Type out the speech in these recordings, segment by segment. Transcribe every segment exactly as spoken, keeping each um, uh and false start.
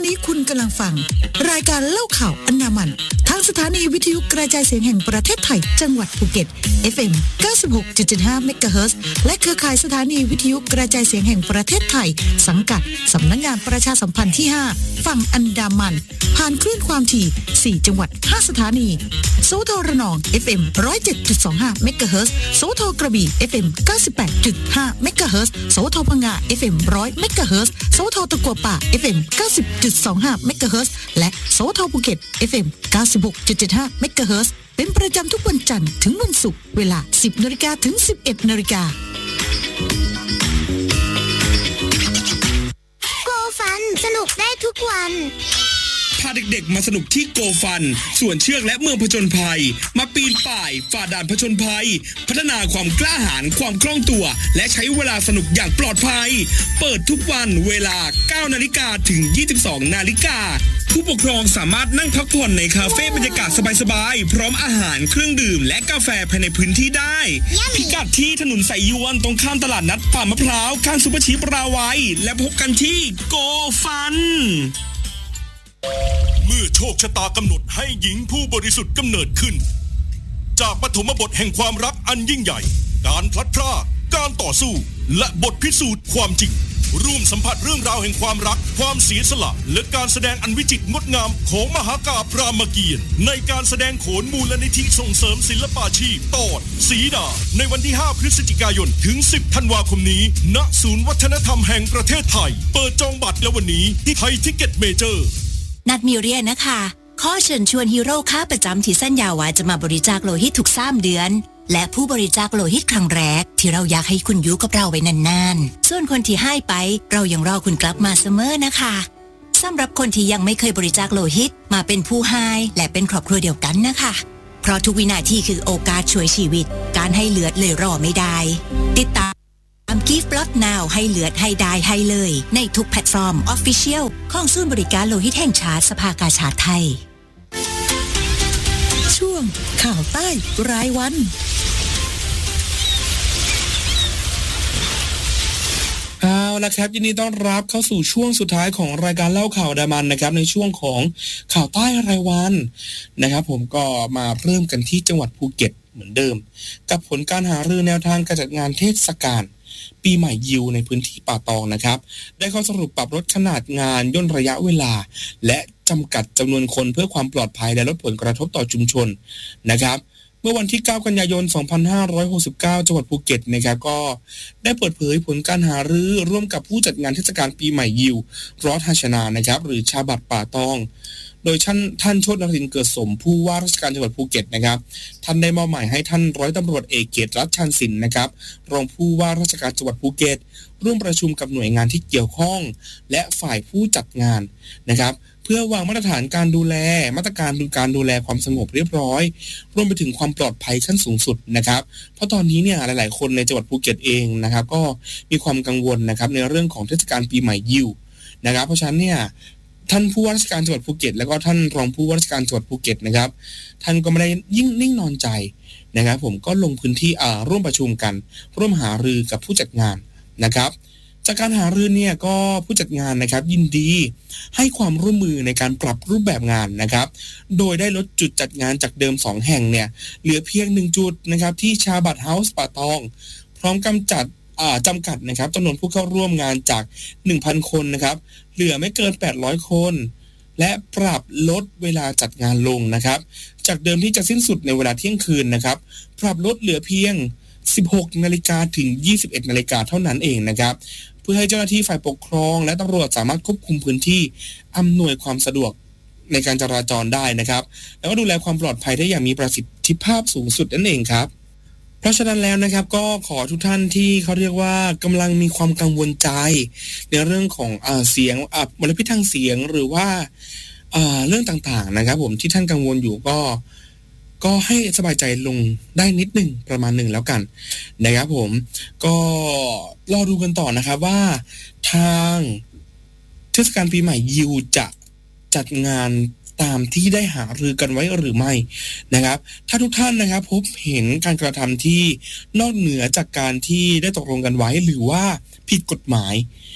นี้คุณกำลังฟังรายการเล่าข่าวอันดามันทางสถานีวิทยุกระจายเสียงแห่งประเทศไทยจังหวัดภูเก็ต เอฟ เอ็ม เก้าสิบหกจุดเจ็ดห้า เมกะเฮิรตซ์และเครือข่ายสถานีวิทยุกระจายเสียงแห่งประเทศไทยสังกัดสำนักงานประชาสัมพันธ์ที่ห้าฝั่งอันดามันผ่านคลื่นความถี่สี่จังหวัดห้าสถานีโสธรระนอง เอฟ เอ็ม หนึ่งร้อยเจ็ดจุดสองห้า เมกะเฮิรตซ์โสธรกระบี่ เอฟ เอ็ม เก้าสิบแปดจุดห้า เมกะเฮิรตซ์โสธรพังงา เอฟ เอ็ม หนึ่งร้อย เมกะเฮิรตซ์โสธรตะกัวป่า เอฟ เอ็ม เก้าสิบจุดสองห้า เมกะเฮิรตซ์และโสธรภูเก็ต เอฟ เอ็ม เก้าสิบหกจุดเจ็ดห้า เมกะเฮิรตซ์เป็นประจำทุกวันจันทร์ถึงวันศุกร์เวลา สิบนาฬิกา ถึง สิบเอ็ดนาฬิกาโกฟันสนุกได้ทุกวันพาเด็กๆมาสนุกที่โกฟันส่วนเชือกและเมืองผจญภัยมาปีนป่ายฝ่าด่านผจญภัยพัฒนาความกล้าหาญความคล่องตัวและใช้เวลาสนุกอย่างปลอดภัยเปิดทุกวันเวลา เก้านาฬิกา ถึง ยี่สิบสองนาฬิกาผู้ปกครองสามารถนั่งพักผ่อนในคาเฟ่บรรยากาศสบายๆพร้อมอาหารเครื่องดื่มและกาแฟภายในพื้นที่ได้พิกัดที่ถนนสายยวนตรงข้ามตลาดนัดป่ามะพร้าวข้างซุปเปอร์ชีปราวัยและพบกันที่โกฟันเมื่อโชคชะตากำหนดให้หญิงผู้บริสุทธิ์กำเนิดขึ้นจากปฐมบทแห่งความรักอันยิ่งใหญ่การพลัดพรากการต่อสู้และบทพิสูจน์ความจริงร่วมสัมผัสเรื่องราวแห่งความรักความเสียสละและการแสดงอันวิจิตรงดงามของมหากาพย์รามเกียรติ์ในการแสดงโขนมูลนิธิส่งเสริมศิลปาชีพตอนสีดาในวันที่ห้าพฤศจิกายนถึงสิบธันวาคมนี้ณศูนย์วัฒนธรรมแห่งประเทศไทยเปิดจองบัตรแล้ววันนี้ที่ไทยทิกเก็ตเมเจอร์นัดมีเรียนนะคะข้อเชิญชวนฮีโร่ค้าประจำที่สัญญาว่าจะมาบริจาคโลหิตทุกสามเดือนและผู้บริจาคโลหิตครั้งแรกที่เราอยากให้คุณอยู่กับเราไว้นานๆส่วนคนที่ให้ไปเรายังรอคุณกลับมาเสมอนะคะสำหรับคนที่ยังไม่เคยบริจาคโลหิตมาเป็นผู้ให้และเป็นครอบครัวเดียวกันนะคะเพราะทุกวินาทีคือโอกาสช่วยชีวิตการให้เลือดเลยรอไม่ได้ติดตามGive Blood Now ให้เลือดให้ได้ให้เลยในทุกแพลตฟอร์ม Official ของศูนย์บริการโลหิตแห่งชาติสภากาชาดไทยช่วงข่าวใต้รายวันเอาละครับยินดีต้อนรับเข้าสู่ช่วงสุดท้ายของรายการเล่าข่าวดามันนะครับในช่วงของข่าวใต้รายวันนะครับผมก็มาเริ่มกันที่จังหวัดภูเก็ตเหมือนเดิมกับผลการหารือแนวทางการจัดงานเทศกาลปีใหม่ยิวในพื้นที่ป่าตองนะครับได้ข้อสรุปปรับลดขนาดงานย่นระยะเวลาและจำกัดจำนวนคนเพื่อความปลอดภัยและลดผลกระทบต่อชุมชนนะครับเมื่อวันที่เก้ากันยายนสองพันห้าร้อยหกสิบเก้าจังหวัดภูเก็ตนะครับก็ได้เปิดเผยผลการหารือร่วมกับผู้จัดงานเทศกาลปีใหม่ยิวรอดฮาชนานะครับหรือชาบัดป่าตองโดยท่านท่านโชตินรินทร์เกิดสมผู้ว่าราชการจังหวัดภูเก็ตนะครับท่านได้มอบหมายให้ท่านร้อยตำรวจเอกเกียรติรัตน์ชันสินนะครับรองผู้ว่าราชการจังหวัดภูเก็ตร่วมประชุมกับหน่วยงานที่เกี่ยวข้องและฝ่ายผู้จัดงานนะครับเพื่อวางมาตรฐานการดูแลมาตรการการดูแลความสงบเรียบร้อยรวมไปถึงความปลอดภัยขั้นสูงสุดนะครับเพราะตอนนี้เนี่ยหลายๆคนในจังหวัดภูเก็ตเองนะครับก็มีความกังวลนะครับในเรื่องของเทศกาลปีใหม่ยิวนะครับเพราะฉะนั้นเนี่ยท่านผู้ว่าราชการจังหวัดภูเก็ตแล้วก็ท่านรองผู้ว่าราชการจังหวัดภูเก็ตนะครับท่านก็ไม่ได้ยิ่งนิ่งนอนใจนะครับผมก็ลงพื้นที่อ่าร่วมประชุมกันร่วมหารือกับผู้จัดงานนะครับจากการหารือเนี่ยก็ผู้จัดงานนะครับยินดีให้ความร่วมมือในการปรับรูปแบบงานนะครับโดยได้ลดจุดจัดงานจากเดิมสองแห่งเนี่ยเหลือเพียงหนึ่งจุดนะครับที่ชาบัดเฮาส์ป่าตองพร้อมกำจัดอ่าจำกัดนะครับจำนวนผู้เข้าร่วมงานจาก หนึ่งพัน คนนะครับเหลือไม่เกินแปดร้อยคนและปรับลดเวลาจัดงานลงนะครับจากเดิมที่จะสิ้นสุดในเวลาเที่ยงคืนนะครับปรับลดเหลือเพียง สิบหกนาฬิกา ถึง ยี่สิบเอ็ดนาฬิกาเท่านั้นเองนะครับเพื่อให้เจ้าหน้าที่ฝ่ายปกครองและตำรวจสามารถควบคุมพื้นที่อำนวยความสะดวกในการจราจรได้นะครับแล้วก็ดูแลความปลอดภัยได้อย่างมีประสิทธิภาพสูงสุดนั่นเองครับเพราะฉะนั้นแล้วนะครับก็ขอทุกท่านที่เขาเรียกว่ากำลังมีความกังวลใจในเรื่องของอ่าเสียงอ่ามลพิษทางเสียงหรือว่าอ่าเรื่องต่างๆนะครับผมที่ท่านกังวลอยู่ก็ก็ให้สบายใจลงได้นิดหนึ่งประมาณหนึ่งแล้วกันนะครับผมก็รอดูกันต่อนะครับว่าทางเทศกาลปีใหม่ยิวจะจัดงานตามที่ได้หารือกันไว้หรือไม่นะครับถ้าทุกท่านนะครับพบเห็นการกระทำที่นอกเหนือจากการที่ได้ตกลงกันไว้หรือว่าผิดกฎหมาย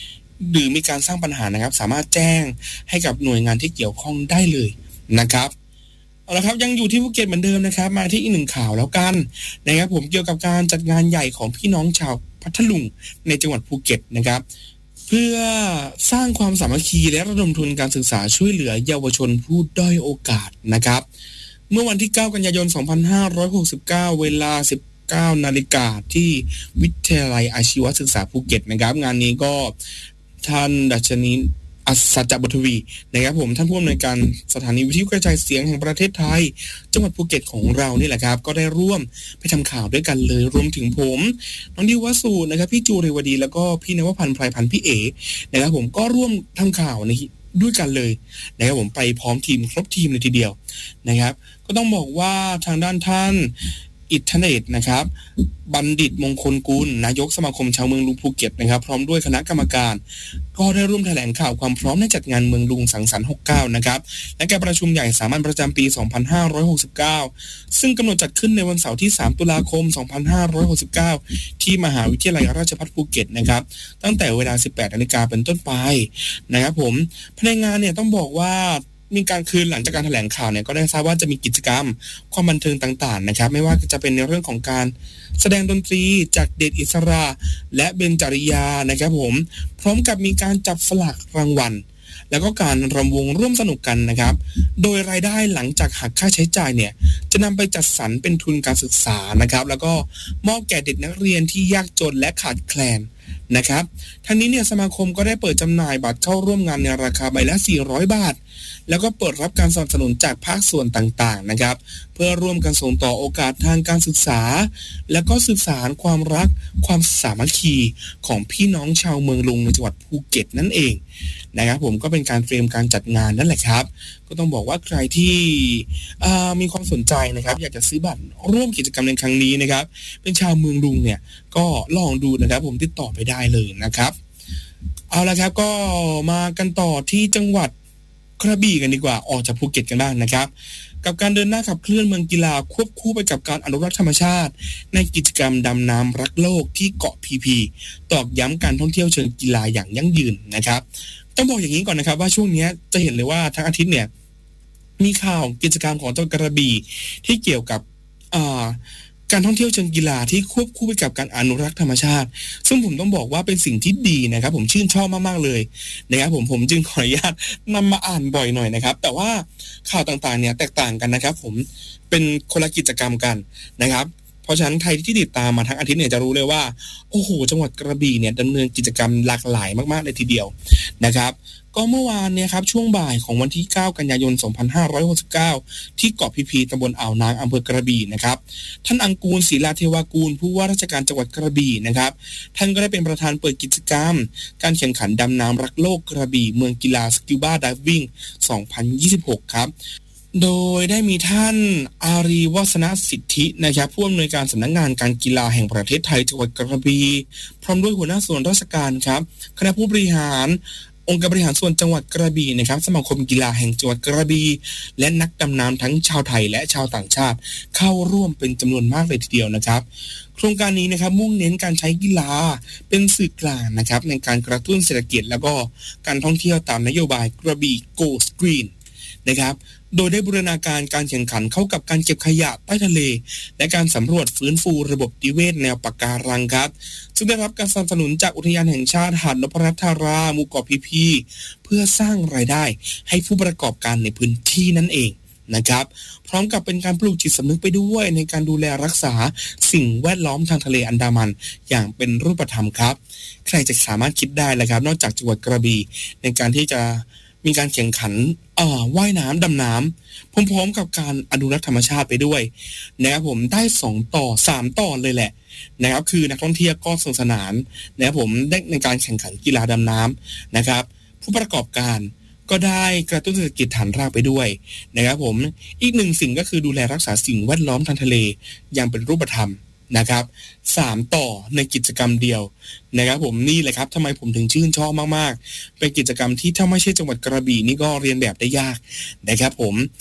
หรือมีการสร้างปัญหานะครับสามารถแจ้งให้กับหน่วยงานที่เกี่ยวข้องได้เลยนะครับเอาละครับยังอยู่ที่ภูเก็ตเหมือนเดิมนะครับมาที่อีกหนึ่งข่าวแล้วกันนะครับผมเกี่ยวกับการจัดงานใหญ่ของพี่น้องชาวพัทลุงในจังหวัดภูเก็ตนะครับเพื่อสร้างความสามัคคีและระดมทุนการศึกษาช่วยเหลือเยาวชนผู้ด้อยโอกาสนะครับเมื่อวันที่เก้ากันยายนสองพันห้าร้อยหกสิบเก้าเวลาสิบเก้านาฬิกาที่วิทยาลัยอาชีวศึกษาภูเก็ตนะครับงานนี้ก็ท่านดัชนีอัศจบุตรทวีนะครับผมท่านผู้อำนวยการสถานีวิทยุกระจายเสียงแห่งประเทศไทยจังหวัดภูเก็ตของเรานี่แหละครับก็ได้ร่วมไปทำข่าวด้วยกันเลยรวมถึงผมน้องดิววสุนะครับพี่จูเรวดีแล้วก็พี่นวพันธ์ไพรพันธ์พี่เอนะครับผมก็ร่วมทำข่าวในด้วยกันเลยนะครับผมไปพร้อมทีมครบทีมเลยทีเดียวนะครับก็ต้องบอกว่าทางด้านท่านอิทธเนศนะครับบัณฑิตมงคลกุลนายกสมาคมชาวเมืองลุงภูเก็ตนะครับพร้อมด้วยคณะกรรมการก็ได้ร่วมแถลงข่าวความพร้อมในจัดงานเมืองลุงสังสรรค์หกสิบเก้านะครับและการประชุมใหญ่สามัญประจำปีสองพันห้าร้อยหกสิบเก้าซึ่งกำหนดจัดขึ้นในวันเสาร์ที่สามตุลาคมสองพันห้าร้อยหกสิบเก้าที่มหาวิทยาลัยราชภัฏภูเก็ตนะครับตั้งแต่เวลา สิบแปดนาฬิกาเป็นต้นไปนะครับผมภายในงานเนี่ยต้องบอกว่ามีการคืนหลังจากการแถลงข่าวเนี่ยก็ได้ทราบว่าจะมีกิจกรรมความบันเทิงต่างๆนะครับไม่ว่าจะเป็นในเรื่องของการแสดงดนตรีจากเดชอิสระและเบญจริยานะครับผมพร้อมกับมีการจับสลากรางวัลแล้วก็การรำวงร่วมสนุกกันนะครับโดยรายได้หลังจากหักค่าใช้จ่ายเนี่ยจะนำไปจัดสรรเป็นทุนการศึกษานะครับแล้วก็มอบแก่เด็กนักเรียนที่ยากจนและขาดแคลนนะครับทั้งนี้เนี่ยสมาคมก็ได้เปิดจำหน่ายบัตรเข้าร่วมงานในราคาใบละสี่ร้อยบาทแล้วก็เปิดรับการสนับสนุนจากภาคส่วนต่างๆนะครับเพื่อร่วมกันส่งต่อโอกาสทางการศึกษาและก็สืบสานความรักความสามัคคีของพี่น้องชาวเมืองลุงในจังหวัดภูเก็ตนั่นเองนะครับผมก็เป็นการเตรียมการจัดงานนั่นแหละครับก็ต้องบอกว่าใครที่มีความสนใจนะครับอยากจะซื้อบัตรร่วมกิจกรรมในครั้งนี้นะครับเป็นชาวเมืองลุงเนี่ยก็ลองดูนะครับผมติดต่อไปได้เลยนะครับเอาละครับก็มากันต่อที่จังหวัดกระบี่กันดีกว่าออกจากภูเก็ตกันบ้างนะครับกับการเดินหน้าขับเคลื่อนเมืองกีฬาควบคู่ไปกับการอนุรักษ์ธรรมชาติในกิจกรรมดำน้ำรักโลกที่เกาะพีพีตอกย้ำการท่องเที่ยวเชิงกีฬาอย่างยั่งยืนนะครับต้องบอกอย่างนี้ก่อนนะครับว่าช่วงนี้จะเห็นเลยว่าทั้งอาทิตย์เนี่ยมีข่าวกิจกรรมของจังหวัดกระบี่ที่เกี่ยวกับอ่าการท่องเที่ยวเชิงกีฬาที่ควบคู่ไปกับการอนุรักษ์ธรรมชาติซึ่งผมต้องบอกว่าเป็นสิ่งที่ดีนะครับผมชื่นชอบมากๆเลยนะครับผมผมจึงขออนุญาตนำมาอ่านบ่อยหน่อยนะครับแต่ว่าข่าวต่างๆเนี่ยแตกต่างกันนะครับผมเป็นคนละกิจกรรมกันนะครับเพราะฉะนั้นใครที่ติดตามมาทั้งอาทิตย์เนี่ยจะรู้เลยว่าโอ้โหจังหวัดกระบี่เนี่ยดำเนินกิจกรรมหลากหลายมากๆเลยทีเดียวนะครับก็เมื่อวานเนี่ยครับช่วงบ่ายของวันที่เก้ากันยายนสองพันห้าร้อยหกสิบเก้าที่เกาะพีพีตำบลอ่าวนางอำเภอกระบี่นะครับท่านอังกูลศรีลาเทวากูลผู้ว่าราชการจังหวัดกระบี่นะครับท่านก็ได้เป็นประธานเปิดกิจกรรมการแข่งขันดำน้ำรักโลกกระบี่เมืองกีฬาสกิวบาไดวิ่งสองพันยี่สิบหกครับโดยได้มีท่านอารีวาสนสิทธินะครับผู้อำนวยการสำนักงานการกีฬาแห่งประเทศไทยจังหวัดกระบี่พร้อมด้วยหัวหน้าส่วนราชการครับคณะผู้บริหารองค์การบริหารส่วนจังหวัดกระบี่นะครับสมาคมกีฬาแห่งจังหวัดกระบี่และนักดำน้ำทั้งชาวไทยและชาวต่างชาติเข้าร่วมเป็นจำนวนมากเลยทีเดียวนะครับโครงการนี้นะครับมุ่งเน้นการใช้กีฬาเป็นสื่อกลางนะครับในการกระตุ้นเศรษฐกิจแล้วก็การท่องเที่ยวตามนโยบายกระบี่ Go Green นะครับโดยได้บูรณาการการแข่งขันเข้ากับการเก็บขยะใต้ทะเลและการสำรวจฟื้นฟูระบบนิเวศแนวปะการังครับซึ่งได้รับการสนับสนุนจากอุทยานแห่งชาติหาดนพรัตน์ธาราหมู่เกาะพีพีเพื่อสร้างรายได้ให้ผู้ประกอบการในพื้นที่นั่นเองนะครับพร้อมกับเป็นการปลูกจิตสำนึกไปด้วยในการดูแลรักษาสิ่งแวดล้อมทางทะเลอันดามันอย่างเป็นรูปธรรมครับใครจะสามารถคิดได้แหละครับนอกจากจังหวัดกระบี่ในการที่จะมีการแข่งขันอ่าว่ายน้ำดำน้ำพร้อมๆกับการอนุรักษ์ธรรมชาติไปด้วยนะครับผมได้สองต่อสามต่อเลยแหละนะครับคือนักท่องเที่ยวก็สนุกสนานนะครับผมได้ในการแข่งขันกีฬาดำน้ำนะครับผู้ประกอบการก็ได้กระตุ้นเศรษฐกิจฐานรากไปด้วยนะครับผมอีกหนึ่งสิ่งก็คือดูแลรักษาสิ่งแวดล้อมทางทะเลอย่างเป็นรูปธรรมนะครับสามต่อในกิจกรรมเดียวนะครับผมนี่แหละครับทำไมผมถึงชื่นชอบมากๆเป็นกิจกรรมที่ถ้าไม่ใช่จังหวัดกระบี่นี่ก็เรียนแบบได้ยากนะครับผม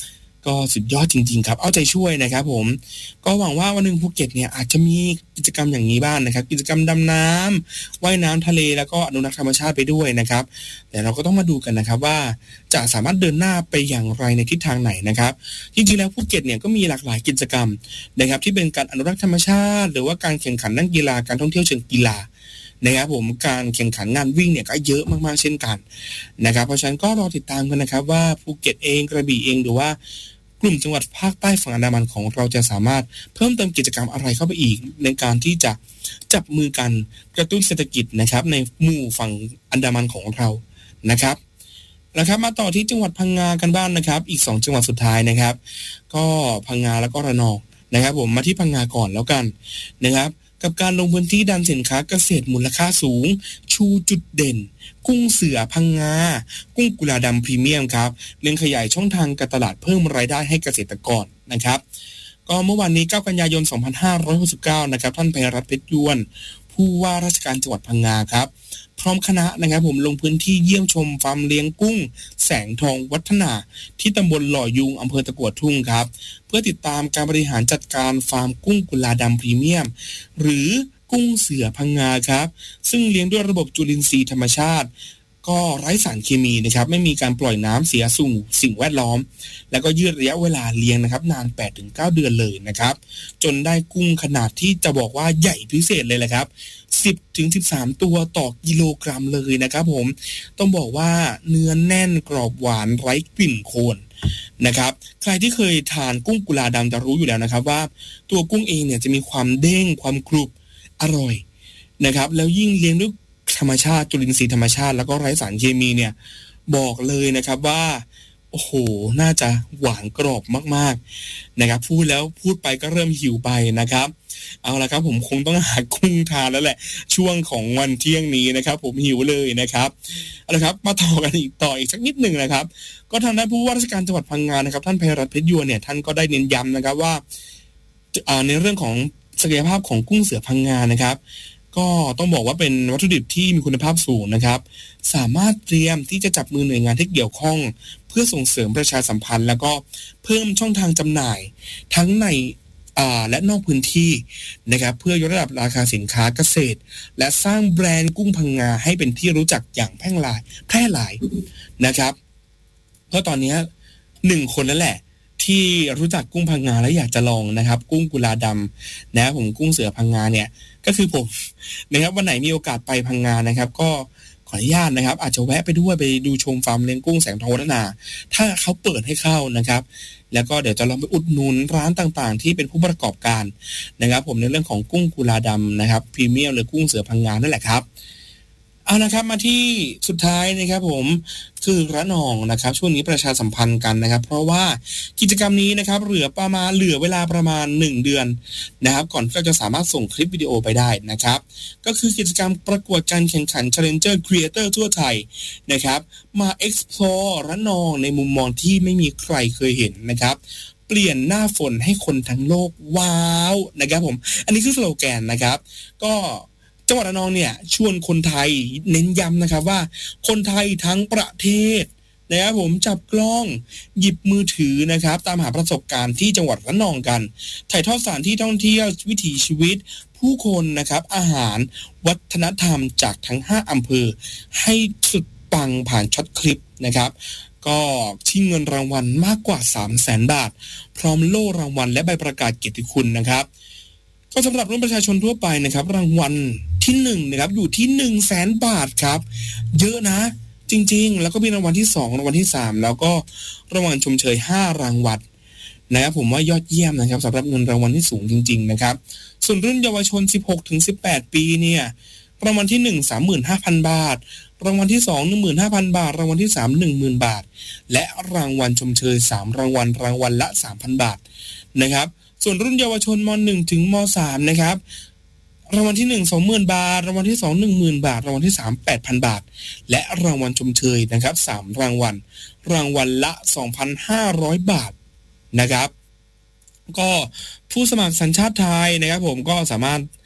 ก็สุดยอดจริงๆครับเอาใจช่วยนะครับผมก็หวังว่าวันหนึ่งภูเก็ตเนี่ยอาจจะมีกิจกรรมอย่างนี้บ้าง นะครับกิจกรรมดำน้ำว่ายน้ำทะเลแล้วก็อนุรักษ์ธรรมชาติไปด้วยนะครับแต่เราก็ต้องมาดูกันนะครับว่าจะสามารถเดินหน้าไปอย่างไรในทิศทางไหนนะครับจริงๆแล้วภูเก็ตเนี่ยก็มีหลากหลายกิจกรรมนะครับที่เป็นการอนุรักษ์ธรรมชาติหรือว่าการแข่งขันด้านกีฬาการท่องเที่ยวเชิงกีฬานะครับผมการแข่งขันงานวิ่งเนี่ยก็เยอะมากๆเช่นกันนะครับเพราะฉะนั้นก็รอติดตามกันนะครับว่าภูเก็ตเองกระบี่เองหรือว่ากลุ่มจังหวัดภาคใต้ฝั่งอันดามันของเราจะสามารถเพิ่มเติมกิจกรรมอะไรเข้าไปอีกในการที่จะจับมือกันกระตุ้นเศรษฐกิจนะครับในหมู่ฝั่งอันดามันของเรานะครับนะครับมาต่อที่จังหวัดพังงากันบ้าง นะครับอีกสองจังหวัดสุดท้ายนะครับก็พังงาแล้วก็ระนองนะครับผมมาที่พังงาก่อนแล้วกันนะครับกับการลงพื้นที่ดันสินค้าเกษตรมูลค่าสูงชูจุดเด่นกุ้งเสือพังงากุ้งกุลาดำพรีเมียมครับเร่งขยายช่องทางการตลาดเพิ่มรายได้ให้เกษตรกรนะครับก็เมื่อวานนี้เก้ากันยายนสองพันห้าร้อยหกสิบเก้านะครับท่านไพรัตน์เพชรยวนผู้ว่าราชการจังหวัดพังงาครับพร้อมคณะนะครับผมลงพื้นที่เยี่ยมชมฟาร์มเลี้ยงกุ้งแสงทองวัฒนาที่ตำบลหล่อยุงอำเภอตะกั่วทุ่งครับเพื่อติดตามการบริหารจัดการฟาร์มกุ้งกุลาดำพรีเมียมหรือกุ้งเสือพังงาครับซึ่งเลี้ยงด้วยระบบจุลินทรีย์ธรรมชาติก็ไร้สารเคมีนะครับไม่มีการปล่อยน้ำเสียสู่สิ่งแวดล้อมแล้วก็ยืดระยะเวลาเลี้ยงนะครับนาน แปดถึงเก้า เดือนเลยนะครับจนได้กุ้งขนาดที่จะบอกว่าใหญ่พิเศษเลยแหละครับสิบถึงสิบสามตัวต่อกิโลกรัมเลยนะครับผมต้องบอกว่าเนื้อแน่นกรอบหวานไร้กลิ่นโคลนนะครับใครที่เคยทานกุ้งกุลาดำจะรู้อยู่แล้วนะครับว่าตัวกุ้งเองเนี่ยจะมีความเด้งความกรุบอร่อยนะครับแล้วยิ่งเลี้ยงด้วยธรรมชาติจุลินทรีย์ธรรมชาติแล้วก็ไร้สารเคมีเนี่ยบอกเลยนะครับว่าโอ้โหน่าจะหวานกรอบมากๆนะครับพูดแล้วพูดไปก็เริ่มหิวไปนะครับเอาละครับผมคงต้องหากุ้งทานแล้วแหละช่วงของวันเที่ยงนี้นะครับผมหิวเลยนะครับเอาละครับมาต่อกันอีกต่ออีกสักนิดหนึ่งนะครับก็ทางด้านผู้ว่าราชการจังหวัดพังงานะครับท่านไพรัตน์เพชรยวนเนี่ยท่านก็ได้เน้นย้ำนะครับว่าในเรื่องของศักยภาพของกุ้งเสือพังงานะครับก็ต้องบอกว่าเป็นวัตถุดิบที่มีคุณภาพสูงนะครับสามารถเตรียมที่จะจับมือหน่วยงานที่เกี่ยวข้องเพื่อส่งเสริมประชาสัมพันธ์แล้วก็เพิ่มช่องทางจำหน่ายทั้งในอ่าและนอกพื้นที่นะครับเพื่อยกระดับราคาสินค้าเกษตรและสร้างแบรนด์กุ้งพังงาให้เป็นที่รู้จักอย่างแพร่หลายแพร่หลายนะครับเพราะตอนนี้หนึ่งคนแล้วแหละที่รู้จักกุ้งพังงาและอยากจะลองนะครับกุ้งกุลาดำนะผมกุ้งเสือพังงาเนี่ยก็คือผมนะครับวันไหนมีโอกาสไปพังงานะครับก็ขออนุญาตนะครับอาจจะแวะไปด้วยไปดูชมฟาร์มเลี้ยงกุ้งแสงทองวัฒนาถ้าเขาเปิดให้เข้านะครับแล้วก็เดี๋ยวจะลองไปอุดหนุนร้านต่างๆที่เป็นผู้ประกอบการนะครับผมในเรื่องของกุ้งกุลาดำนะครับพรีเมียมหรือกุ้งเสือพังงานั่นแหละครับเอาละครับมาที่สุดท้ายนะครับผมคือระนองนะครับช่วงนี้ประชาสัมพันธ์กันนะครับเพราะว่ากิจกรรมนี้นะครับเหลือประมาณเหลือเวลาประมาณหนึ่งเดือนนะครับก่อนที่เราจะสามารถส่งคลิปวิดีโอไปได้นะครับก็คือกิจกรรมประกวดการแข่งขัน Challenger Creator ทั่วไทยนะครับมา explore ระนองในมุมมองที่ไม่มีใครเคยเห็นนะครับเปลี่ยนหน้าฝนให้คนทั้งโลกว้าวนะครับผมอันนี้คือสโลแกนนะครับก็จังหวัดระนองเนี่ยชวนคนไทยเน้นย้ำนะครับว่าคนไทยทั้งประเทศนะครับผมจับกล้องหยิบมือถือนะครับตามหาประสบการณ์ที่จังหวัดระนองกันถ่ายทอดสถานที่ท่องเที่ยววิถีชีวิตผู้คนนะครับอาหารวัฒนธรรมจากทั้งห้าอำเภอให้สุดปังผ่านช็อตคลิปนะครับก็ชิงเงินรางวัลมากกว่า สามแสน บาทพร้อมโล่รางวัลและใบประกาศเกียรติคุณนะครับก็สำหรับรุ่นประชาชนทั่วไปนะครับรางวัลที่หนึ่งนะครับอยู่ที่ หนึ่งแสน บาทครับเยอะนะจริงๆแล้วก็มีรางวัลที่สองรางวัลที่สามแล้วก็รางวัลชมเชยห้ารางวัลนะครับผมว่ายอดเยี่ยมนะครับสำหรับเงินรางวัลที่สูงจริงๆนะครับส่วนรุ่นเยาวชน สิบหกถึงสิบแปด ปีเนี่ยรางวัลที่หนึ่ง สามหมื่นห้าพัน บาทรางวัลที่สอง หนึ่งหมื่นห้าพัน บาทรางวัลที่สาม หนึ่งหมื่น บาทและรางวัลชมเชยสามรางวัลรางวัลละ สามพัน บาทนะครับส่วนรุ่นเยาวชนม.หนึ่ง ถึงม.สาม นะครับรางวัลที่หนึ่ง สองหมื่น บาทรางวัลที่สอง หนึ่งหมื่น บาทรางวัลที่สาม แปดพัน บาทและรางวัลชมเชยนะครับสามรางวัลรางวัลละ สองพันห้าร้อย บาทนะครับก็ผู้สมัครสัญชาติไทยนะครับผมก็สามารถ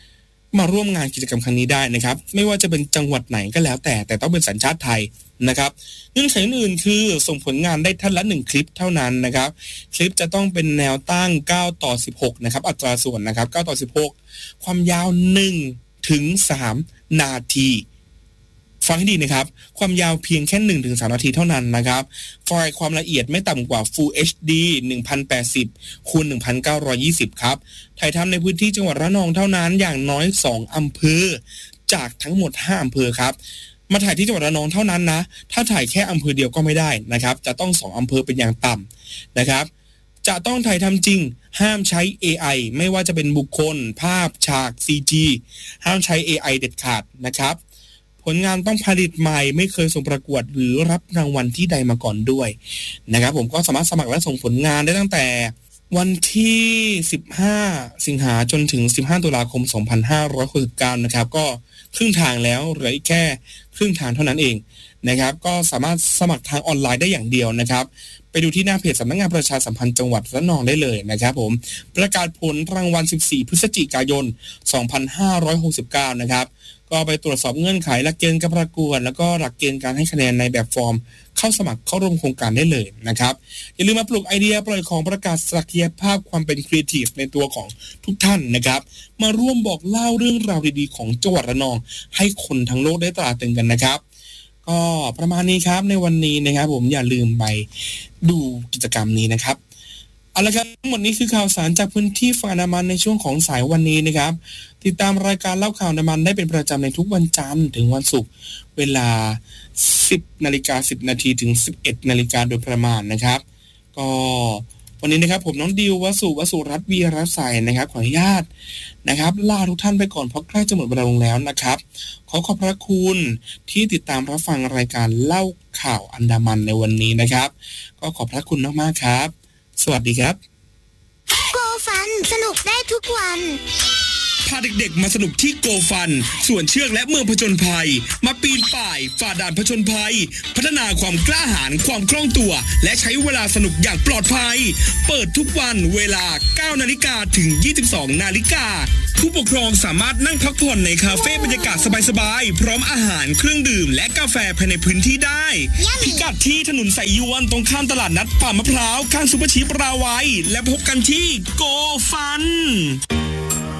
มาร่วมงานกิจกรรมครั้งนี้ได้นะครับไม่ว่าจะเป็นจังหวัดไหนก็แล้วแต่แต่ต้องเป็นสัญชาติไทยนะครับเงื่อนไขอื่นๆคือส่งผลงานได้ท่านละหนึ่งคลิปเท่านั้นนะครับคลิปจะต้องเป็นแนวตั้งเก้าต่อสิบหกนะครับอัตราส่วนนะครับเก้าต่อสิบหกความยาวหนึ่งถึงสามนาทีฟังให้ดีนะครับความยาวเพียงแค่ หนึ่งถึงสาม นาทีเท่านั้นนะครับไฟล์ความละเอียดไม่ต่ำกว่า Full เอช ดี หนึ่งพันแปดสิบ คูณ หนึ่งพันเก้าร้อยยี่สิบ ครับถ่ายทำในพื้นที่จังหวัดระนองเท่านั้นอย่างน้อยสองอำเภอจากทั้งหมดห้าอำเภอครับมาถ่ายที่จังหวัดระนองเท่านั้นนะถ้าถ่ายแค่อำเภอเดียวก็ไม่ได้นะครับจะต้องสองอำเภอเป็นอย่างต่ำนะครับจะต้องถ่ายทำจริงห้ามใช้ เอ ไอ ไม่ว่าจะเป็นบุคคลภาพฉาก ซี จี ห้ามใช้ เอ ไอ เด็ดขาดนะครับผลงานต้องผลิตใหม่ไม่เคยส่งประกวดหรือรับรางวัลที่ใดมาก่อนด้วยนะครับผมก็สามารถสมัครและส่งผลงานได้ตั้งแต่วันที่สิบห้าสิงหาจนถึงสิบห้าตุลาคมสองพันห้าร้อยหกสิบเก้านะครับก็ครึ่งทางแล้วเหลืออีกแค่ครึ่งทางเท่านั้นเองนะครับก็สามารถสมัครทางออนไลน์ได้อย่างเดียวนะครับไปดูที่หน้าเพจสำนักงานประชาสัมพันธ์จังหวัดระนองได้เลยนะครับผมประกาศผลรางวัลสิบสี่พฤศจิกายนสองพันห้าร้อยหกสิบเก้านะครับก็ไปตรวจสอบเงื่อนไขหลักเกณฑ์การประกวดแล้วก็หลักเกณฑ์การให้คะแนนในแบบฟอร์มเข้าสมัครเข้าร่วมโครงการได้เลยนะครับอย่าลืมมาปลุกไอเดียปล่อยของประกาศศักยภาพความเป็นครีเอทีฟในตัวของทุกท่านนะครับมาร่วมบอกเล่าเรื่องราวดีๆของจังหวัดระนองให้คนทั้งโลกได้ตราตรึงกันนะครับก็ประมาณนี้ครับในวันนี้นะครับผมอย่าลืมไปดูกิจกรรมนี้นะครับเอาละครับทั้งหมดนี้คือข่าวสารจากพื้นที่ฝั่งอันดามันในช่วงของสายวันนี้นะครับติดตามรายการเล่าข่าวอันดามันได้เป็นประจำในทุกวันจันทร์ถึงวันศุกร์เวลา สิบนาฬิกาสิบนาทีถึง สิบเอ็ดนาฬิกาโดยประมาณนะครับก็วันนี้นะครับผมน้องดิววสุวสุรัตน์วีรศัยนะครับขออนุญาตนะครับลาทุกท่านไปก่อนเพราะใกล้จะหมดเวลาลงแล้วนะครับขอขอบพระคุณที่ติดตามรับฟังรายการเล่าข่าวอันดามันในวันนี้นะครับก็ขอบพระคุณมากๆครับสวัสดีครับโกฟันสนุกได้ทุกวันพาเด็กๆมาสนุกที่โกฟันส่วนเชือกและเมืองผจญภัยมาปีนป่ายฝ่าด่านผจญภัยพัฒนาความกล้าหาญความคล่องตัวและใช้เวลาสนุกอย่างปลอดภัยเปิดทุกวันเวลา เก้านาฬิกาถึง ยี่สิบสองนาฬิกาผู้ปกครองสามารถนั่งพักผ่อนในคาเฟ่บรรยากาศสบายๆพร้อมอาหารเครื่องดื่มและกาแฟภายในพื้นที่ได้พิกัดที่ถนนสายยวนตรงข้ามตลาดนัดป่ามะพร้าวข้างซุปเปอร์ชีพราวัยและพบกันที่โกฟัน